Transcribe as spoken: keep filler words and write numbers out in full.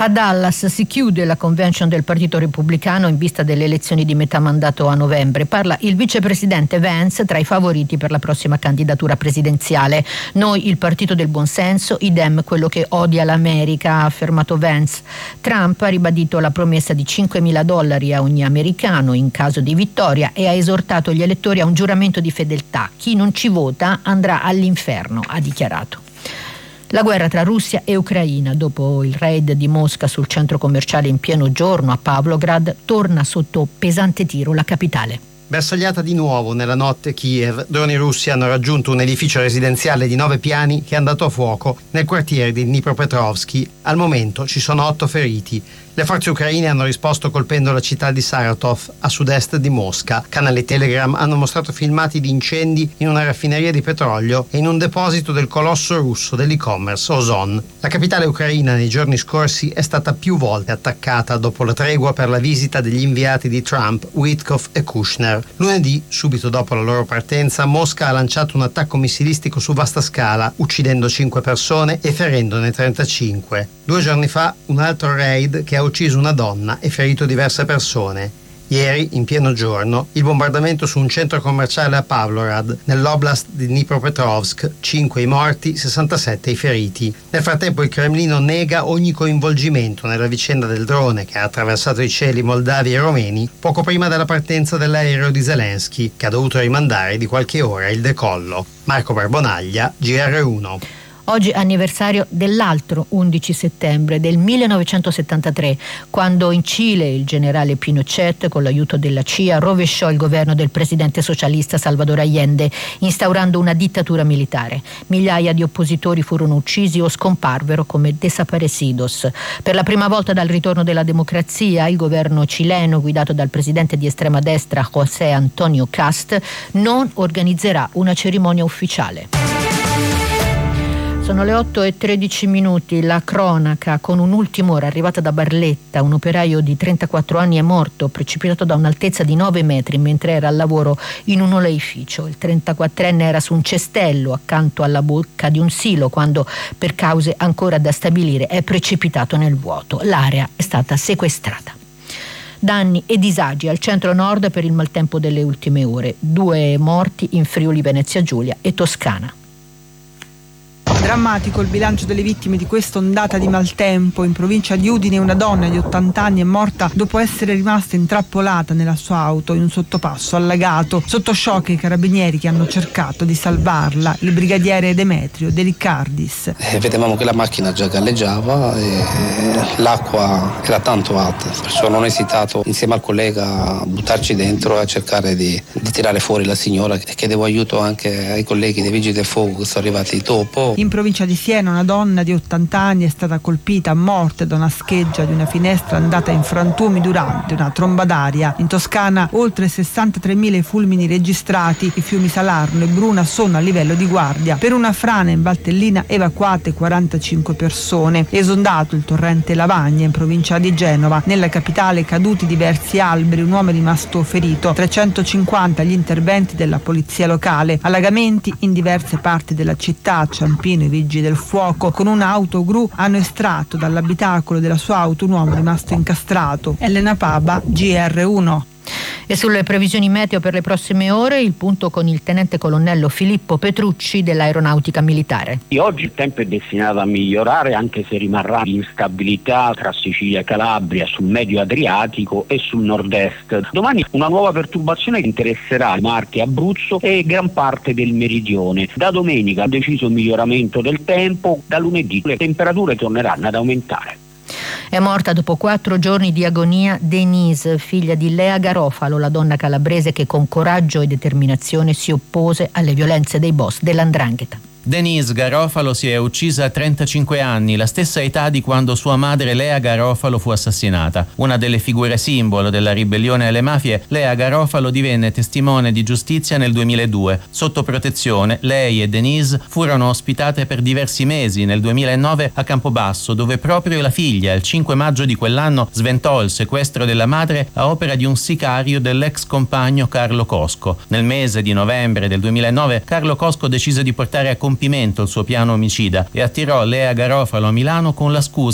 A Dallas si chiude la convention del Partito Repubblicano in vista delle elezioni di metà mandato a novembre. Parla il vicepresidente Vance tra i favoriti per la prossima candidatura presidenziale. Noi il partito del buonsenso, idem quello che odia l'America, ha affermato Vance. Trump ha ribadito la promessa di cinquemila dollari a ogni americano in caso di vittoria e ha esortato gli elettori a un giuramento di fedeltà. Chi non ci vota andrà all'inferno, ha dichiarato. La guerra tra Russia e Ucraina, dopo il raid di Mosca sul centro commerciale in pieno giorno a Pavlograd, torna sotto pesante tiro la capitale. Bersagliata di nuovo nella notte Kiev, droni russi hanno raggiunto un edificio residenziale di nove piani che è andato a fuoco nel quartiere di Dnipropetrovsk. Al momento ci sono otto feriti. Le forze ucraine hanno risposto colpendo la città di Saratov, a sud-est di Mosca. Canali Telegram hanno mostrato filmati di incendi in una raffineria di petrolio e in un deposito del colosso russo dell'e-commerce Ozon. La capitale ucraina nei giorni scorsi è stata più volte attaccata dopo la tregua per la visita degli inviati di Trump, Witkoff e Kushner. Lunedì, subito dopo la loro partenza, Mosca ha lanciato un attacco missilistico su vasta scala, uccidendo cinque persone e ferendone trentacinque. Due giorni fa, un altro raid che ha ucciso una donna e ferito diverse persone. Ieri, in pieno giorno, il bombardamento su un centro commerciale a Pavlograd, nell'oblast di Dnipropetrovsk, cinque i morti, sessantasette i feriti. Nel frattempo il Cremlino nega ogni coinvolgimento nella vicenda del drone che ha attraversato i cieli moldavi e romeni poco prima della partenza dell'aereo di Zelensky, che ha dovuto rimandare di qualche ora il decollo. Marco Barbonaglia, G R uno. Oggi anniversario dell'altro undici settembre del millenovecentosettantatré, quando in Cile il generale Pinochet, con l'aiuto della C I A, rovesciò il governo del presidente socialista Salvador Allende, instaurando una dittatura militare. Migliaia di oppositori furono uccisi o scomparvero come desaparecidos. Per la prima volta dal ritorno della democrazia, il governo cileno, guidato dal presidente di estrema destra José Antonio Cast, non organizzerà una cerimonia ufficiale. Sono le otto e tredici minuti, la cronaca con un'ultima ora arrivata da Barletta. Un operaio di trentaquattro anni è morto, precipitato da un'altezza di nove metri mentre era al lavoro in un oleificio. Il trentaquattrenne era su un cestello accanto alla bocca di un silo quando, per cause ancora da stabilire, è precipitato nel vuoto. L'area è stata sequestrata. Danni e disagi al centro-nord per il maltempo delle ultime ore. Due morti in Friuli Venezia Giulia e Toscana. Drammatico il bilancio delle vittime di questa ondata di maltempo. In provincia di Udine una donna di ottanta anni è morta dopo essere rimasta intrappolata nella sua auto in un sottopasso allagato. Sotto shock i carabinieri che hanno cercato di salvarla, il brigadiere Demetrio De Riccardis. Eh, vedevamo che la macchina già galleggiava e l'acqua era tanto alta, perciò non ho esitato insieme al collega a buttarci dentro e a cercare di, di tirare fuori la signora, e chiedevo aiuto anche ai colleghi dei vigili del fuoco che sono arrivati dopo. In provincia di Siena una donna di ottanta anni è stata colpita a morte da una scheggia di una finestra andata in frantumi durante una tromba d'aria. In Toscana oltre sessantatremila i fulmini registrati, i fiumi Salarno e Bruna sono a livello di guardia. Per una frana in Valtellina evacuate quarantacinque persone. Esondato il torrente Lavagna in provincia di Genova. Nella capitale caduti diversi alberi, un uomo è rimasto ferito, trecentocinquanta gli interventi della polizia locale. Allagamenti in diverse parti della città. Ciampino i vigili del fuoco con un'auto gru hanno estratto dall'abitacolo della sua auto un uomo rimasto incastrato. Elena Paba, G R uno. E sulle previsioni meteo per le prossime ore il punto con il tenente colonnello Filippo Petrucci dell'Aeronautica Militare. Oggi il tempo è destinato a migliorare, anche se rimarrà instabilità tra Sicilia e Calabria, sul medio Adriatico e sul nord-est. Domani una nuova perturbazione che interesserà Marche e Abruzzo e gran parte del meridione. Da domenica deciso miglioramento del tempo, da lunedì le temperature torneranno ad aumentare. È morta dopo quattro giorni di agonia Denise, figlia di Lea Garofalo, la donna calabrese che con coraggio e determinazione si oppose alle violenze dei boss dell'Andrangheta. Denise Garofalo si è uccisa a trentacinque anni, la stessa età di quando sua madre Lea Garofalo fu assassinata. Una delle figure simbolo della ribellione alle mafie, Lea Garofalo divenne testimone di giustizia nel duemiladue. Sotto protezione, lei e Denise furono ospitate per diversi mesi nel duemilanove a Campobasso, dove proprio la figlia, il cinque maggio di quell'anno, sventò il sequestro della madre a opera di un sicario dell'ex compagno Carlo Cosco. Nel mese di novembre del duemilanove, Carlo Cosco decise di portare a compimento il suo piano omicida e attirò Lea Garofalo a Milano con la scusa